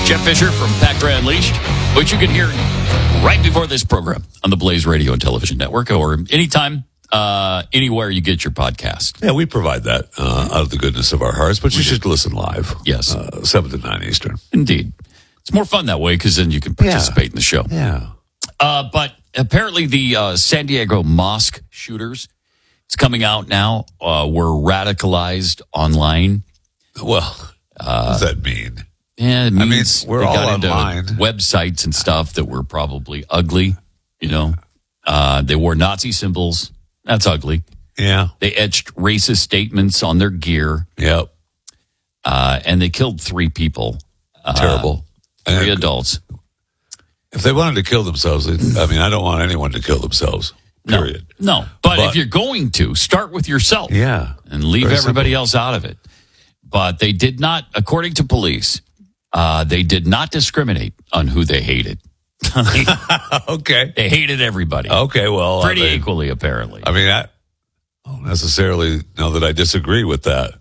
Jeff Fisher from Pat Gray Unleashed, which you can hear right before this program on the Blaze Radio and Television Network or anytime, anywhere you get your podcast. Yeah, we provide that out of the goodness of our hearts, but you should listen live. Yes. 7 to 9 Eastern. Indeed. It's more fun that way because then you can participate in the show. Yeah. But apparently the San Diego mosque shooters, it's coming out now, were radicalized online. Well, what does that mean? Yeah, it means we're they all got online. into websites and stuff that were probably ugly, you know. They wore Nazi symbols. That's ugly. Yeah. They etched racist statements on their gear. Yep. And they killed 3 people. Terrible. 3 adults. If they wanted to kill themselves, I don't want anyone to kill themselves, period. No. But if you're going to, start with yourself. Yeah. And leave Very everybody simple. else out of it. But they did not, according to police, they did not discriminate on who they hated. Okay. They hated everybody. Okay, well. Pretty equally, apparently. I don't necessarily know that I disagree with that.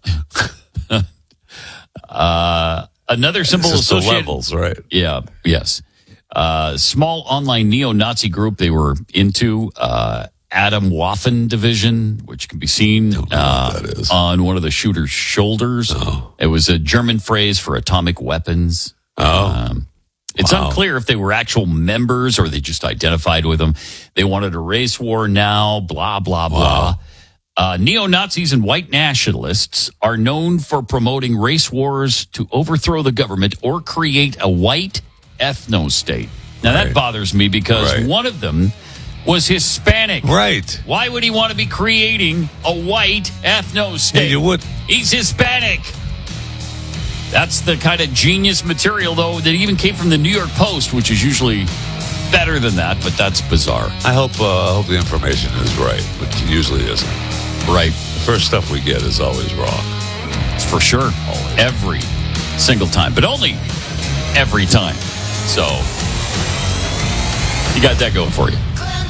Another symbol It's just the associated. levels, right? Yeah, yes. Small online neo-Nazi group they were into, Adam Waffen Division, which can be seen what that is. on one of the shooter's shoulders. Oh. It was a German phrase for atomic weapons. It's unclear if they were actual members or they just identified with them. They wanted a race war now, blah, blah, blah. Neo-Nazis and white nationalists are known for promoting race wars to overthrow the government or create a white ethno-state. Now, that bothers me because one of them was Hispanic. Right. Why would he want to be creating a white ethno-state? Yeah, you would. He's Hispanic. That's the kind of genius material, though, that even came from the New York Post, which is usually better than that, but that's bizarre. I hope the information is right, but it usually isn't. Right. The first stuff we get is always wrong. For sure. Every single time, but only every time. So, you got that going for you.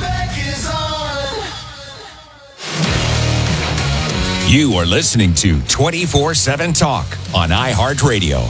You are listening to 24/7 Talk on iHeartRadio.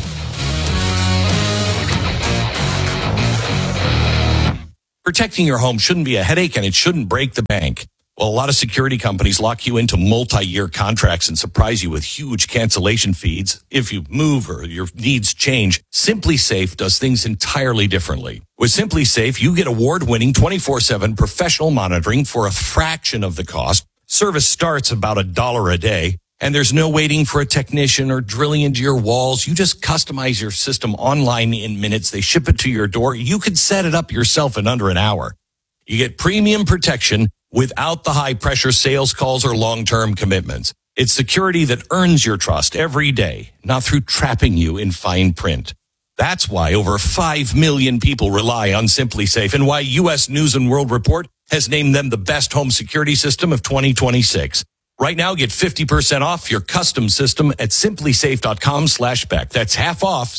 Protecting your home shouldn't be a headache and it shouldn't break the bank. Well, a lot of security companies lock you into multi-year contracts and surprise you with huge cancellation fees if you move or your needs change. SimpliSafe does things entirely differently. With SimpliSafe, you get award-winning 24/7 professional monitoring for a fraction of the cost. Service starts about $1 a day, and there's no waiting for a technician or drilling into your walls. You just customize your system online in minutes. They ship it to your door. You could set it up yourself in under an hour. You get premium protection without the high-pressure sales calls or long-term commitments. It's security that earns your trust every day, not through trapping you in fine print. That's why over 5 million people rely on SimpliSafe and why U.S. News & World Report has named them the best home security system of 2026. Right now, get 50% off your custom system at simplysafe.com/Beck. That's half off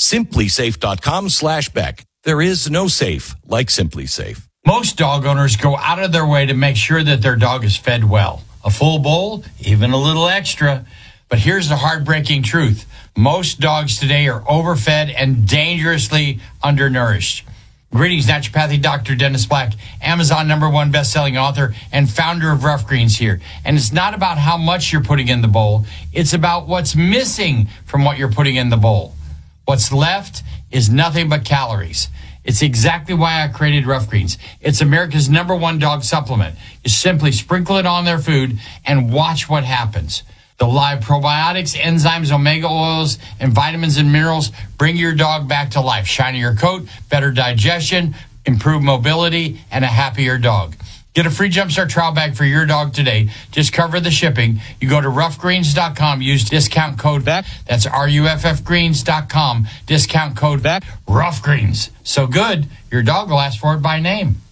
simplysafe.com/Beck. There is no safe like SimpliSafe. Most dog owners go out of their way to make sure that their dog is fed well. A full bowl, even a little extra. But here's the heartbreaking truth. Most dogs today are overfed and dangerously undernourished. Greetings, naturopathic Dr. Dennis Black, Amazon #1 best-selling author and founder of Rough Greens here. And it's not about how much you're putting in the bowl. It's about what's missing from what you're putting in the bowl. What's left is nothing but calories. It's exactly why I created Rough Greens. It's America's #1 dog supplement. You simply sprinkle it on their food and watch what happens. The live probiotics, enzymes, omega oils, and vitamins and minerals bring your dog back to life. Shinier coat, better digestion, improved mobility, and a happier dog. Get a free Jumpstart trial bag for your dog today. Just cover the shipping. You go to roughgreens.com, use discount code BECK. That's RUFFgreens.com, discount code BECK. Rough Greens. So good, your dog will ask for it by name.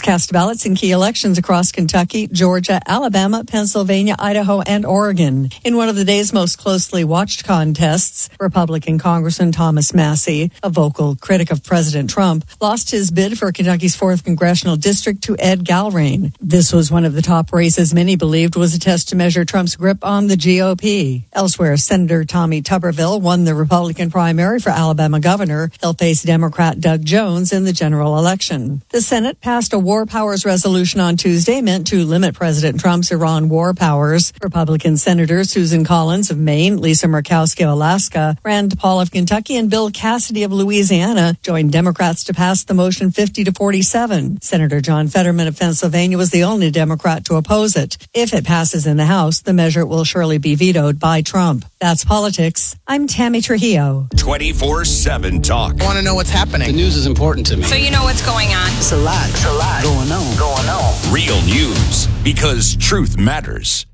cast ballots in key elections across Kentucky, Georgia, Alabama, Pennsylvania, Idaho, and Oregon. In one of the day's most closely watched contests, Republican Congressman Thomas Massie, a vocal critic of President Trump, lost his bid for Kentucky's 4th congressional district to Ed Galrain. This was one of the top races many believed was a test to measure Trump's grip on the GOP. Elsewhere, Senator Tommy Tuberville won the Republican primary for Alabama governor. He'll face Democrat Doug Jones in the general election. The Senate passed a war powers resolution on Tuesday meant to limit President Trump's Iran war powers. Republican Senators Susan Collins of Maine, Lisa Murkowski of Alaska, Rand Paul of Kentucky, and Bill Cassidy of Louisiana joined Democrats to pass the motion 50-47. Senator John Fetterman of Pennsylvania was the only Democrat to oppose it. If it passes in the House, the measure will surely be vetoed by Trump. That's politics. I'm Tammy Trujillo. 24/7 talk. I want to know what's happening. The news is important to me. So you know what's going on. It's a lot going on. Real news, because truth matters.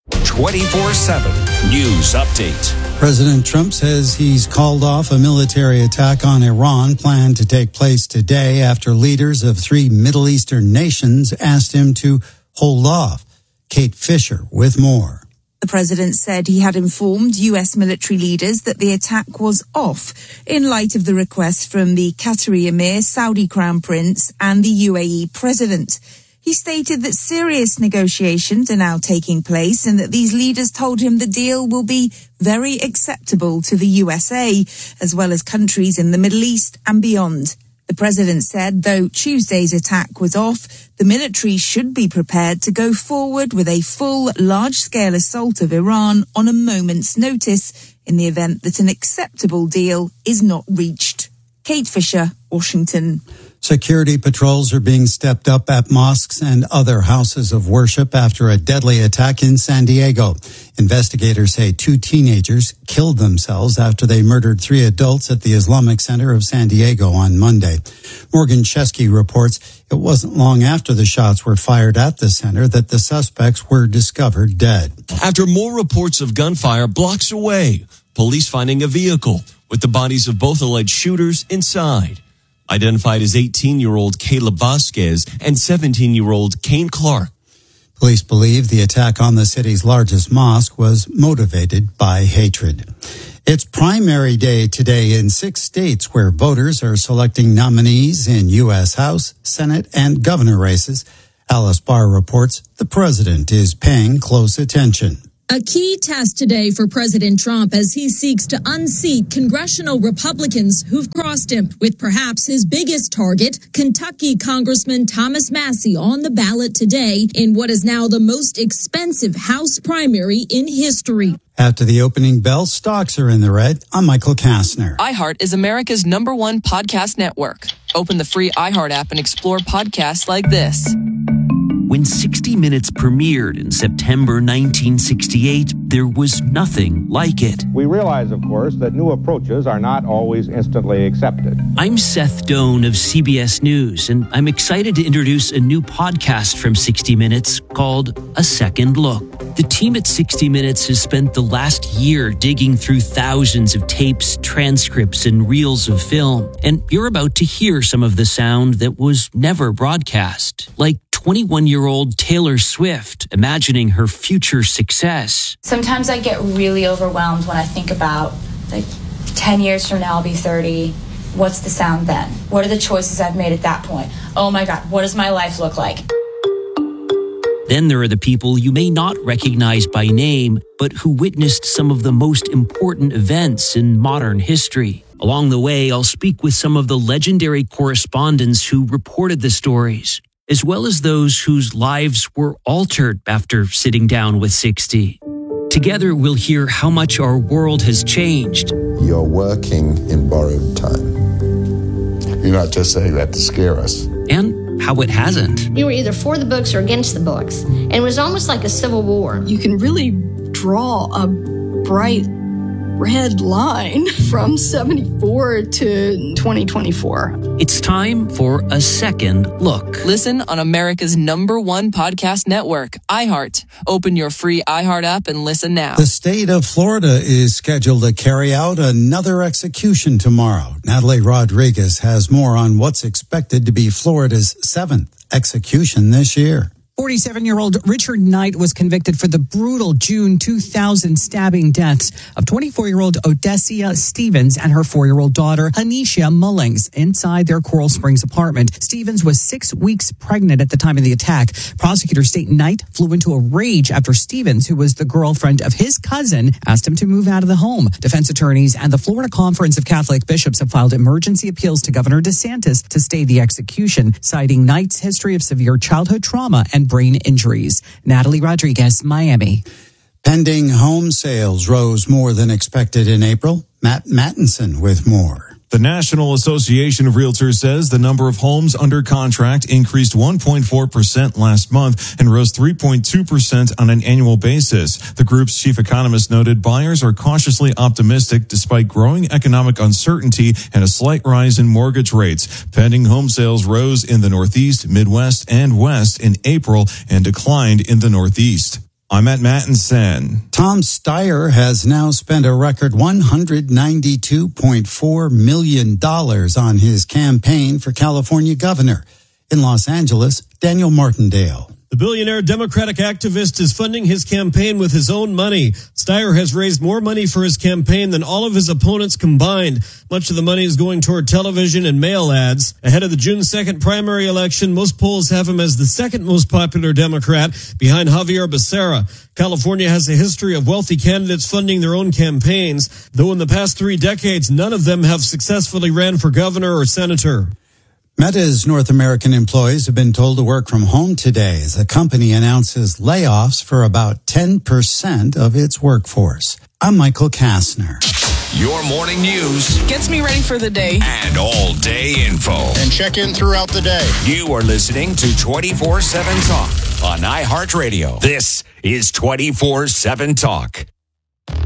24/7 News Update. President Trump says he's called off a military attack on Iran planned to take place today after leaders of 3 Middle Eastern nations asked him to hold off. Kate Fisher with more. The president said he had informed U.S. military leaders that the attack was off in light of the request from the Qatari Emir, Saudi Crown Prince, and the UAE president. He stated that serious negotiations are now taking place and that these leaders told him the deal will be very acceptable to the USA, as well as countries in the Middle East and beyond. The president said, though Tuesday's attack was off, the military should be prepared to go forward with a full, large-scale assault of Iran on a moment's notice in the event that an acceptable deal is not reached. Kate Fisher, Washington. Security patrols are being stepped up at mosques and other houses of worship after a deadly attack in San Diego. Investigators say 2 teenagers killed themselves after they murdered 3 adults at the Islamic Center of San Diego on Monday. Morgan Chesky reports it wasn't long after the shots were fired at the center that the suspects were discovered dead. After more reports of gunfire blocks away, police finding a vehicle with the bodies of both alleged shooters inside. Identified as 18-year-old Caleb Vasquez and 17-year-old Kane Clark. Police believe the attack on the city's largest mosque was motivated by hatred. It's primary day today in 6 states where voters are selecting nominees in U.S. House, Senate, and governor races. Alice Barr reports the president is paying close attention. A key test today for President Trump as he seeks to unseat congressional Republicans who've crossed him, with perhaps his biggest target, Kentucky Congressman Thomas Massie, on the ballot today in what is now the most expensive House primary in history. After the opening bell, stocks are in the red. I'm Michael Kastner. iHeart is America's #1 podcast network. Open the free iHeart app and explore podcasts like this. When 60 Minutes premiered in September 1968, there was nothing like it. We realize, of course, that new approaches are not always instantly accepted. I'm Seth Doan of CBS News, and I'm excited to introduce a new podcast from 60 Minutes called A Second Look. The team at 60 Minutes has spent the last year digging through thousands of tapes, transcripts, and reels of film, and you're about to hear some of the sound that was never broadcast, like 21-year-old Taylor Swift imagining her future success. Sometimes I get really overwhelmed when I think about, 10 years from now I'll be 30. What's the sound then? What are the choices I've made at that point? Oh my God, what does my life look like? Then there are the people you may not recognize by name, but who witnessed some of the most important events in modern history. Along the way, I'll speak with some of the legendary correspondents who reported the stories, as well as those whose lives were altered after sitting down with 60. Together, we'll hear how much our world has changed. You're working in borrowed time. You're not just saying that to scare us. And how it hasn't. You were either for the books or against the books. And it was almost like a civil war. You can really draw a bright red line from 74 to 2024. It's time for A Second Look. Listen on America's #1 podcast network, iHeart. Open your free iHeart app and listen now. The state of Florida is scheduled to carry out another execution tomorrow. Natalie Rodriguez has more on what's expected to be Florida's 7th execution this year. 47-year-old Richard Knight was convicted for the brutal June 2000 stabbing deaths of 24-year-old Odessia Stevens and her 4-year-old daughter, Anisha Mullings, inside their Coral Springs apartment. Stevens was 6 weeks pregnant at the time of the attack. Prosecutors state Knight flew into a rage after Stevens, who was the girlfriend of his cousin, asked him to move out of the home. Defense attorneys and the Florida Conference of Catholic Bishops have filed emergency appeals to Governor DeSantis to stay the execution, citing Knight's history of severe childhood trauma and brain injuries. Natalie Rodriguez, Miami. Pending home sales rose more than expected in April. Matt Mattinson with more. The National Association of Realtors says the number of homes under contract increased 1.4% last month and rose 3.2% on an annual basis. The group's chief economist noted buyers are cautiously optimistic despite growing economic uncertainty and a slight rise in mortgage rates. Pending home sales rose in the Northeast, Midwest, and West in April and declined in the Northeast. I'm Matt Mattinson. Tom Steyer has now spent a record $192.4 million on his campaign for California governor. In Los Angeles, Daniel Martindale. The billionaire Democratic activist is funding his campaign with his own money. Steyer has raised more money for his campaign than all of his opponents combined. Much of the money is going toward television and mail ads. Ahead of the June 2nd primary election, most polls have him as the second most popular Democrat, behind Javier Becerra. California has a history of wealthy candidates funding their own campaigns, though in the past 3 decades, none of them have successfully ran for governor or senator. Meta's North American employees have been told to work from home today as the company announces layoffs for about 10% of its workforce. I'm Michael Kastner. Your morning news gets me ready for the day and all-day info. And check in throughout the day. You are listening to 24/7 Talk on iHeartRadio. This is 24/7 Talk.